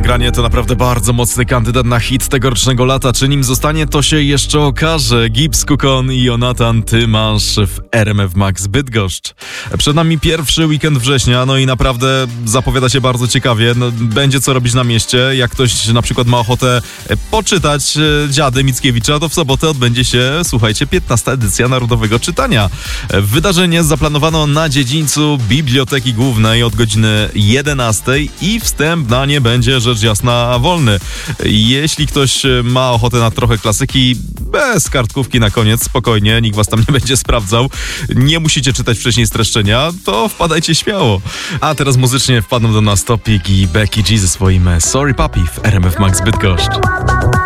nagranie to naprawdę bardzo mocny kandydat na hit tegorocznego lata. Czy nim zostanie, to się jeszcze okaże. Gibbs, Kukon i Jonathan Tymasz w RMF Max Bydgoszcz. Przed nami pierwszy weekend września, no i naprawdę zapowiada się bardzo ciekawie. Będzie co robić na mieście. Jak ktoś na przykład ma ochotę poczytać Dziady Mickiewicza, to w sobotę odbędzie się, słuchajcie, 15. edycja Narodowego Czytania. Wydarzenie zaplanowano na dziedzińcu Biblioteki Głównej od godziny 11 i wstęp na nie będzie rzecz jasna wolny. Jeśli ktoś ma ochotę na trochę klasyki, bez kartkówki na koniec, spokojnie, nikt was tam nie będzie sprawdzał. Nie musicie czytać wcześniej streszczenia, to wpadajcie śmiało. A teraz muzycznie wpadną do nas Topic i Becky G ze swoim Sorry Papi w RMF Max Bydgoszcz.